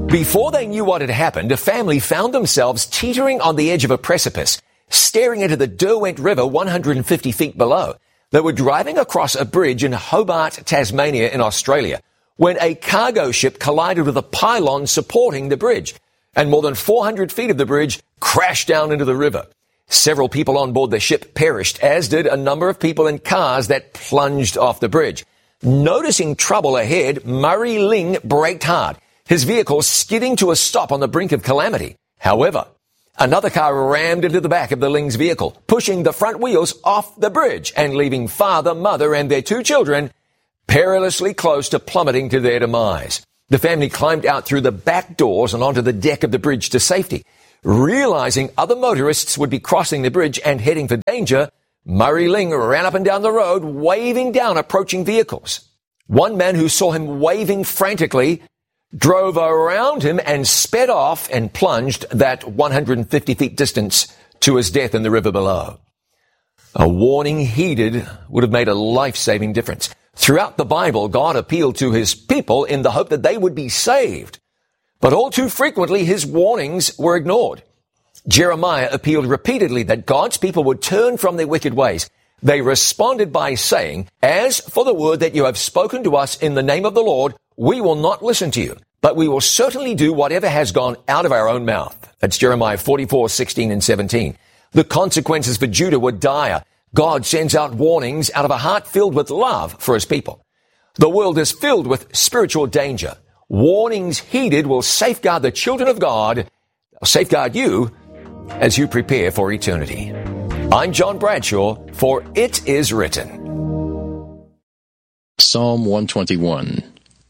Before they knew what had happened, a family found themselves teetering on the edge of a precipice, staring into the Derwent River 150 feet below. They were driving across a bridge in Hobart, Tasmania in Australia, when a cargo ship collided with a pylon supporting the bridge, and more than 400 feet of the bridge crashed down into the river. Several people on board the ship perished, as did a number of people in cars that plunged off the bridge. Noticing trouble ahead, Murray Ling braked hard, his vehicle skidding to a stop on the brink of calamity. However, another car rammed into the back of the Ling's vehicle, pushing the front wheels off the bridge and leaving father, mother, and their 2 children perilously close to plummeting to their demise. The family climbed out through the back doors and onto the deck of the bridge to safety. Realizing other motorists would be crossing the bridge and heading for danger, Murray Ling ran up and down the road, waving down approaching vehicles. One man who saw him waving frantically drove around him and sped off and plunged that 150 feet distance to his death in the river below. A warning heeded would have made a life-saving difference. Throughout the Bible, God appealed to his people in the hope that they would be saved. But all too frequently, his warnings were ignored. Jeremiah appealed repeatedly that God's people would turn from their wicked ways. They responded by saying, "As for the word that you have spoken to us in the name of the Lord, we will not listen to you, but we will certainly do whatever has gone out of our own mouth." That's Jeremiah 44:16 and 17. The consequences for Judah were dire. God sends out warnings out of a heart filled with love for his people. The world is filled with spiritual danger. Warnings heeded will safeguard the children of God, safeguard you as you prepare for eternity. I'm John Bradshaw for It Is Written. Psalm 121.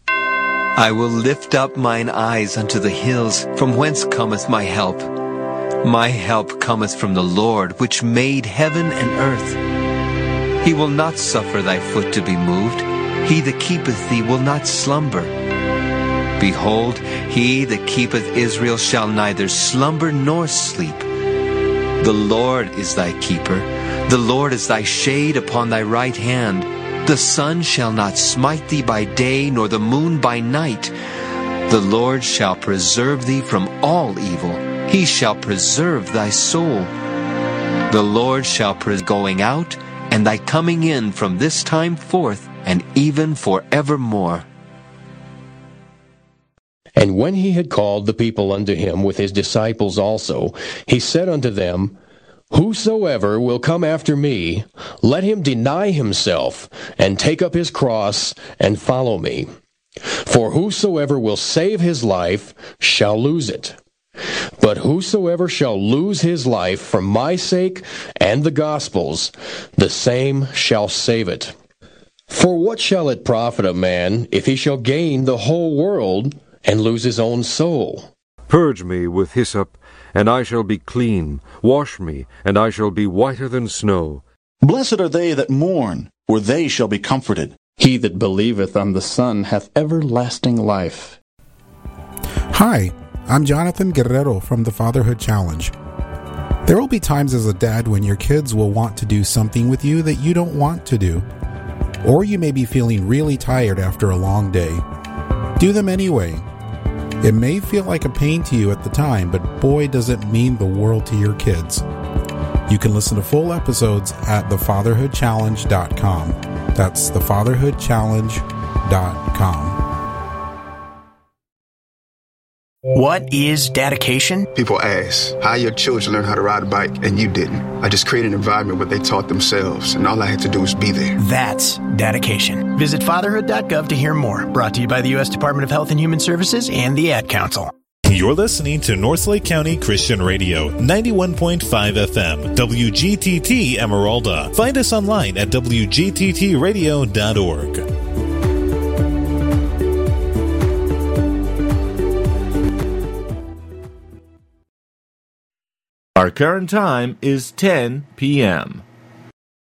I will lift up mine eyes unto the hills, from whence cometh my help. My help cometh from the Lord, which made heaven and earth. He will not suffer thy foot to be moved. He that keepeth thee will not slumber. Behold, he that keepeth Israel shall neither slumber nor sleep. The Lord is thy keeper. The Lord is thy shade upon thy right hand. The sun shall not smite thee by day, nor the moon by night. The Lord shall preserve thee from all evil. He shall preserve thy soul. The Lord shall preserve going out and thy coming in from this time forth and even forevermore. And when he had called the people unto him with his disciples also, he said unto them, Whosoever will come after me, let him deny himself, and take up his cross, and follow me. For whosoever will save his life shall lose it. But whosoever shall lose his life for my sake and the gospel's, the same shall save it. For what shall it profit a man if he shall gain the whole world and lose his own soul? Purge me with hyssop, and I shall be clean. Wash me, and I shall be whiter than snow. Blessed are they that mourn, for they shall be comforted. He that believeth on the Son hath everlasting life. Hi, I'm Jonathan Guerrero from the Fatherhood Challenge. There will be times as a dad when your kids will want to do something with you that you don't want to do. Or you may be feeling really tired after a long day. Do them anyway. It may feel like a pain to you at the time, but boy, does it mean the world to your kids. You can listen to full episodes at thefatherhoodchallenge.com. That's thefatherhoodchallenge.com. What is dedication? People ask, how your children learn how to ride a bike and you didn't? I just created an environment where they taught themselves, and all I had to do was be there. That's dedication. Visit fatherhood.gov to hear more. Brought to you by the U.S. Department of Health and Human Services and the Ad Council. You're listening to Northlake County Christian Radio, 91.5 FM, WGTT Emeralda. Find us online at wgttradio.org. Our current time is 10 p.m.